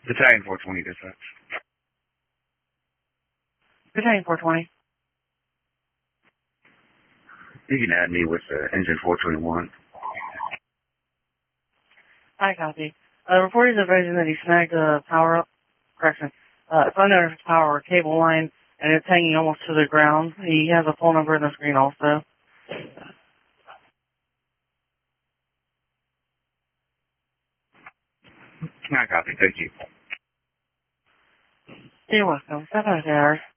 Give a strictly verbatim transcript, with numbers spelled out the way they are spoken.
Battalion four twenty dispatch. Battalion four twenty. You can add me with uh, engine four twenty-one. I copy. Uh, report is advising that he snagged a power up, correction, uh, it's under his power cable line, and it's hanging almost to the ground. He has a phone number in the screen also. I copy. Thank you. You're welcome. Bye-bye, there.